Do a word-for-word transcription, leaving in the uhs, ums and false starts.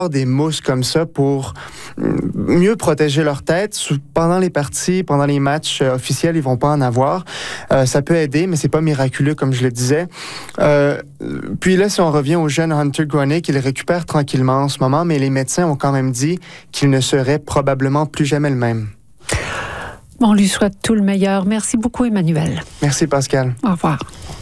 des mousses comme ça pour mieux protéger leur tête. Pendant les parties, pendant les matchs euh, officiels, ils vont pas en avoir. Euh, ça peut aider, mais c'est pas miraculeux, comme je le disais. Euh, puis là, si on revient au jeune Hunter Groenick, il récupère tranquillement en ce moment, mais les médecins ont quand même dit qu'il ne serait probablement plus jamais le même. On lui souhaite tout le meilleur. Merci beaucoup, Emmanuel. Merci, Pascal. Au revoir.